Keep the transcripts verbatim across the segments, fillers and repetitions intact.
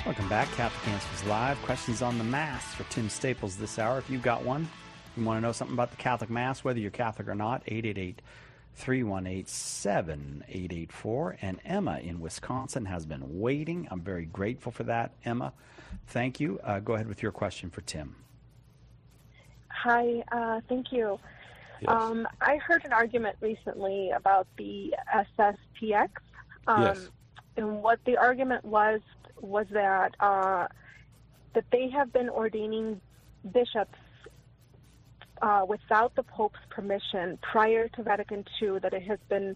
Welcome back. Catholic Answers Live. Questions on the Mass for Tim Staples this hour. If you've got one, you want to know something about the Catholic Mass, whether you're Catholic or not, eight eight eight, three one eight, seven eight eight four. And Emma in Wisconsin has been waiting. I'm very grateful for that, Emma. Thank you. Uh, go ahead with your question for Tim. Hi, uh, thank you. Yes. Um, I heard an argument recently about the S S P X. Um, Yes. And what the argument was was that uh, that they have been ordaining bishops uh, without the Pope's permission prior to Vatican Two, that it has been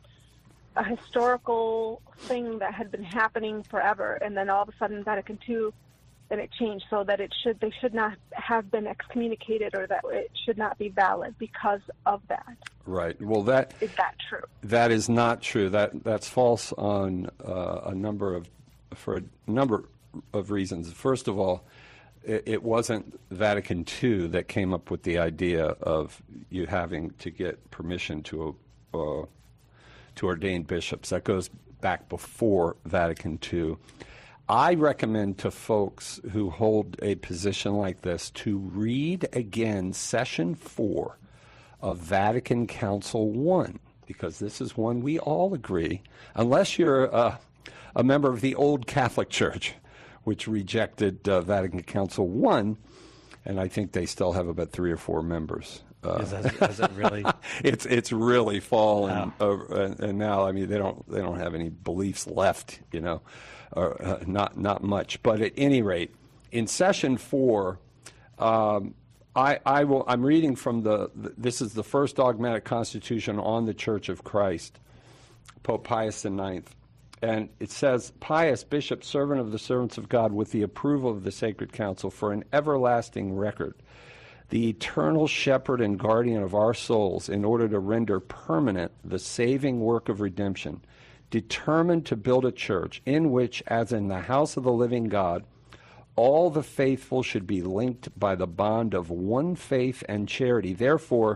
a historical thing that had been happening forever, and then all of a sudden Vatican Two, then it changed so that it should they should not have been excommunicated, or that it should not be valid because of that. Right. Well, that is that true? That is not true. That that's false on uh, a number of for a number of reasons. First of all, it, it wasn't Vatican Two that came up with the idea of you having to get permission to uh, to ordain bishops. That goes back before Vatican Two. I recommend to folks who hold a position like this to read again Session four of Vatican Council One, because this is one we all agree, unless you're uh, a member of the old Catholic Church, which rejected uh, Vatican Council One, and I think they still have about three or four members. Uh, Is, that, is it really? it's it's really fallen, Wow. over, and, and now I mean they don't they don't have any beliefs left, you know, or uh, not not much. But at any rate, in Session Four, um, I I will I'm reading from the, the this is the first dogmatic constitution on the Church of Christ, Pope Pius the Ninth, and it says, Pius, bishop, servant of the servants of God, with the approval of the Sacred Council, for an everlasting record, the eternal shepherd and guardian of our souls, in order to render permanent the saving work of redemption, determined to build a church in which, as in the house of the living God, all the faithful should be linked by the bond of one faith and charity. Therefore,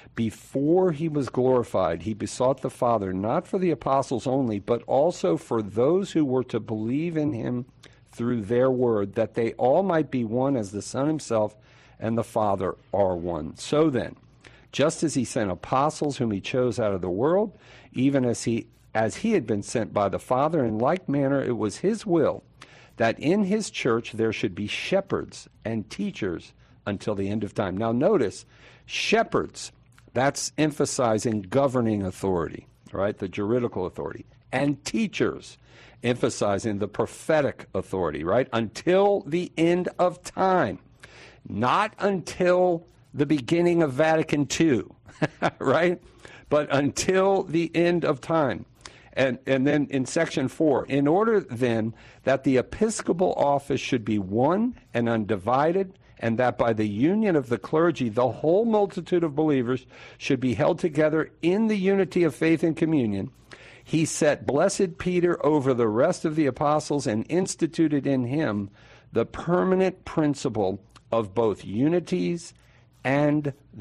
before he was glorified, he besought the Father, not for the apostles only, but also for those who were to believe in him through their word, that they all might be one as the Son himself and the Father are one. So then, just as he sent apostles whom he chose out of the world, even as he as he had been sent by the Father, in like manner it was his will that in his church there should be shepherds and teachers until the end of time. Now notice, shepherds, that's emphasizing governing authority, right, the juridical authority, and teachers, emphasizing the prophetic authority, right, until the end of time. Not until the beginning of Vatican Two, right? But until the end of time. And and then in Section four, in order then that the episcopal office should be one and undivided, and that by the union of the clergy the whole multitude of believers should be held together in the unity of faith and communion, he set blessed Peter over the rest of the apostles and instituted in him the permanent principle of both unities and